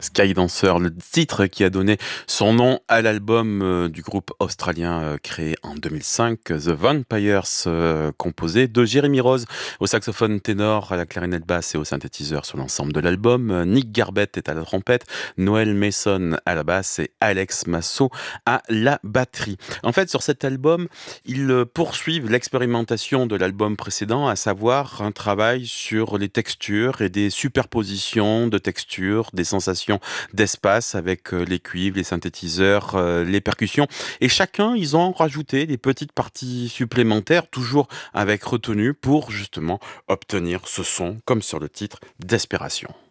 Skydancer, le titre qui a donné son nom à l'album du groupe australien créé en 2005, The Vampires, composé de Jeremy Rose au saxophone ténor, à la clarinette basse et au synthétiseur sur l'ensemble de l'album. Nick Garbett est à la trompette, Noel Mason à la basse et Alex Masso à la batterie. En fait, sur cet album, ils poursuivent l'expérimentation de l'album précédent, à savoir un travail sur les textures et des superpositions de textures, des sensations d'espace avec les cuivres, les synthétiseurs, les percussions. Et chacun, ils ont rajouté des petites parties supplémentaires, toujours avec retenue, pour justement obtenir ce son, comme sur le titre, Desperation.